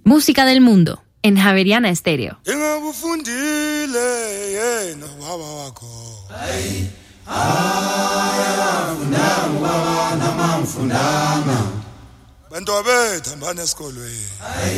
Música del mundo en Javeriana Estéreo. Bantu abethu hambani esikolweni.